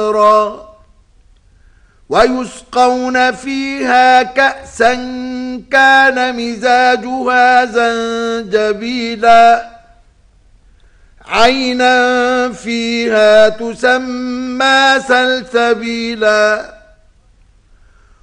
خضرا ويسقون فيها كأسا كان مزاجها زنجبيلا عينا فيها تسمى سلسبيلا